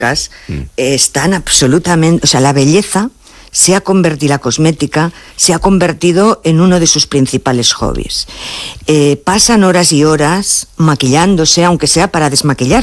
están absolutamente... O sea, la belleza se ha convertido, la cosmética se ha convertido en uno de sus principales hobbies. Pasan horas y horas maquillándose, aunque sea para desmaquillar.